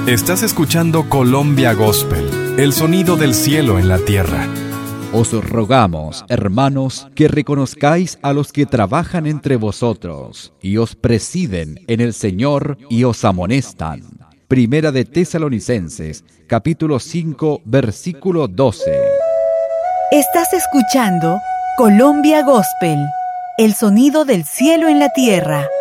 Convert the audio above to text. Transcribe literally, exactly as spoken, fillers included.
Estás escuchando Colombia Gospel, el sonido del cielo en la tierra. Os rogamos, hermanos, que reconozcáis a los que trabajan entre vosotros y os presiden en el Señor y os amonestan. Primera de Tesalonicenses, capítulo cinco, versículo doce. Estás escuchando Colombia Gospel, el sonido del cielo en la tierra.